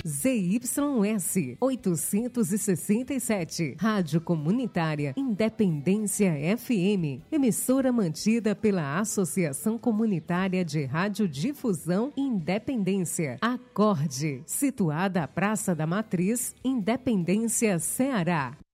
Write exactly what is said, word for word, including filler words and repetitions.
Z Y S oitocentos e sessenta e sete. Rádio Comunitária Independência F M. Emissora mantida pela Associação Comunitária de Radiodifusão Independência. Acorde. Situada à Praça da Matriz, Independência, Ceará.